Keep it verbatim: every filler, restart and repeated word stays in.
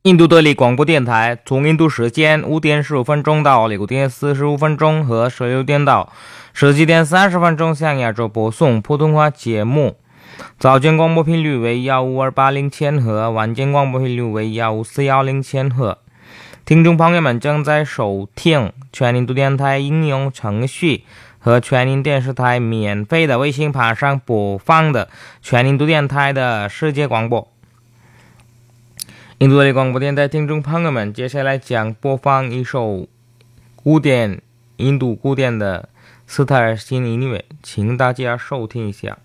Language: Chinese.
印度德里广播电台，从印度时间五点十五分钟到六点四十五分钟和十六点到十七点三十分钟向亚洲播送普通话节目。早间广播频率为一五二八零千赫，晚间广播频率为一五四一零千赫。听众朋友们正在收听全印度电台应用程序和全印电视台免费的微信盘上播放的全印度电台的世界广播。印度德里广播电台听众朋友们，接下来将播放一首古典印度古典的斯塔尔新音乐，请大家收听一下。